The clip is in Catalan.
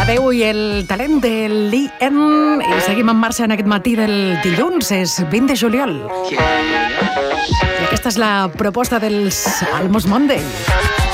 veu i el talent de Lee-En. I seguim en marxa en aquest matí del dilluns, és 20 de juliol. I aquesta és la proposta dels Almost Monday.